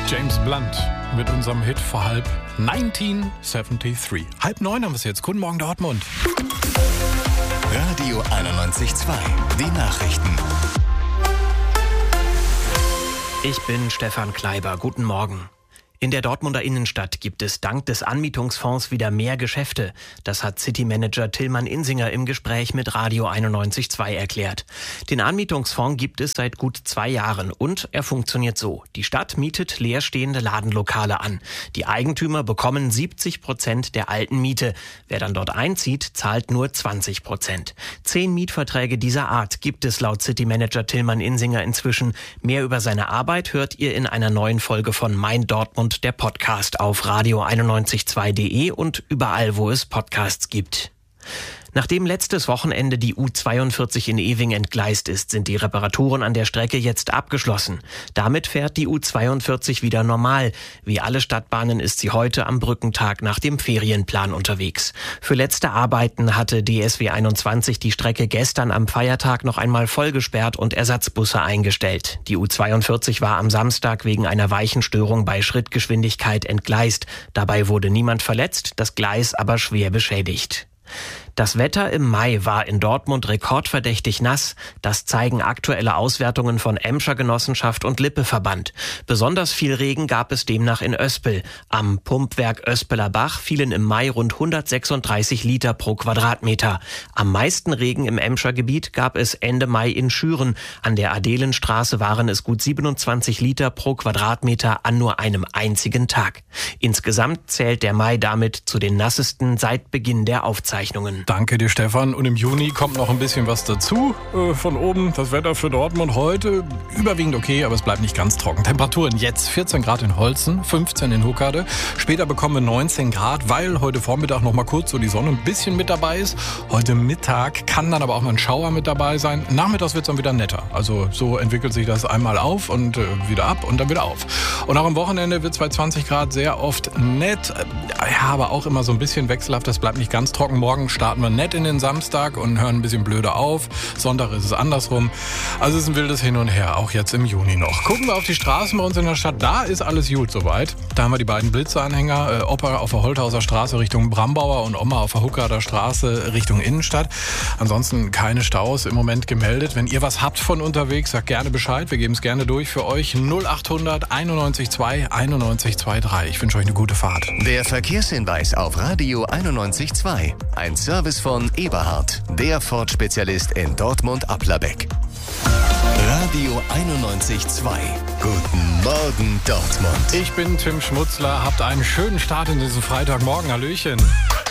James Blunt mit unserem Hit vor 1973. 8:30 haben wir es jetzt. Guten Morgen, Dortmund. Radio 91.2, die Nachrichten. Ich bin Stefan Kleiber. Guten Morgen. In der Dortmunder Innenstadt gibt es dank des Anmietungsfonds wieder mehr Geschäfte. Das hat City-Manager Tillmann Insinger im Gespräch mit Radio 91.2 erklärt. Den Anmietungsfonds gibt es seit gut 2 Jahren und er funktioniert so. Die Stadt mietet leerstehende Ladenlokale an. Die Eigentümer bekommen 70% der alten Miete. Wer dann dort einzieht, zahlt nur 20%. 10 Mietverträge dieser Art gibt es laut City-Manager Tillmann Insinger inzwischen. Mehr über seine Arbeit hört ihr in einer neuen Folge von Mein Dortmund, der Podcast, auf radio912.de und überall, wo es Podcasts gibt. Nachdem letztes Wochenende die U42 in Ewing entgleist ist, sind die Reparaturen an der Strecke jetzt abgeschlossen. Damit fährt die U42 wieder normal. Wie alle Stadtbahnen ist sie heute am Brückentag nach dem Ferienplan unterwegs. Für letzte Arbeiten hatte DSW 21 die Strecke gestern am Feiertag noch einmal vollgesperrt und Ersatzbusse eingestellt. Die U42 war am Samstag wegen einer Weichenstörung bei Schrittgeschwindigkeit entgleist. Dabei wurde niemand verletzt, das Gleis aber schwer beschädigt. Das Wetter im Mai war in Dortmund rekordverdächtig nass. Das zeigen aktuelle Auswertungen von Emscher Genossenschaft und Lippe-Verband. Besonders viel Regen gab es demnach in Oespel. Am Pumpwerk Oespeler Bach fielen im Mai rund 136 Liter pro Quadratmeter. Am meisten Regen im Emscher Gebiet gab es Ende Mai in Schüren. An der Adelenstraße waren es gut 27 Liter pro Quadratmeter an nur einem einzigen Tag. Insgesamt zählt der Mai damit zu den nassesten seit Beginn der Aufzeichnungen. Danke dir, Stefan. Und im Juni kommt noch ein bisschen was dazu. Von oben das Wetter für Dortmund heute überwiegend okay, aber es bleibt nicht ganz trocken. Temperaturen jetzt 14 Grad in Holzen, 15 in Huckade. Später bekommen wir 19 Grad, weil heute Vormittag noch mal kurz so die Sonne ein bisschen mit dabei ist. Heute Mittag kann dann aber auch mal ein Schauer mit dabei sein. Nachmittags wird es dann wieder netter. Also so entwickelt sich das einmal auf und wieder ab und dann wieder auf. Und auch am Wochenende wird es bei 20 Grad sehr oft nett. Ja, aber auch immer so ein bisschen wechselhaft. Das bleibt nicht ganz trocken. Morgen starten wir nett in den Samstag und hören ein bisschen blöde auf. Sonntag ist es andersrum. Also es ist ein wildes Hin und Her, auch jetzt im Juni noch. Gucken wir auf die Straßen bei uns in der Stadt. Da ist alles gut soweit. Da haben wir die beiden Blitzeanhänger. Opa auf der Holthauser Straße Richtung Brambauer und Oma auf der Huckader Straße Richtung Innenstadt. Ansonsten keine Staus im Moment gemeldet. Wenn ihr was habt von unterwegs, sagt gerne Bescheid. Wir geben es gerne durch für euch. 0800 91 2 91 23. Ich wünsche euch eine gute Fahrt. Der Verkehrshinweis auf Radio 91.2. Ein Service von Eberhard, der Ford-Spezialist in Dortmund-Applerbeck. Radio 91.2. Guten Morgen, Dortmund. Ich bin Tim Schmutzler. Habt einen schönen Start in diesen Freitagmorgen. Hallöchen.